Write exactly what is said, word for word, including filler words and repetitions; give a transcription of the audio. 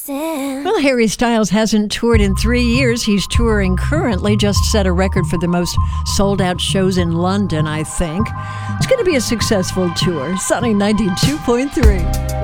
listen. Well, Harry Styles hasn't toured in three years. He's touring currently, just set a record for the most sold-out shows in London, I think. It's going to be a successful tour. Sunny ninety-two point three.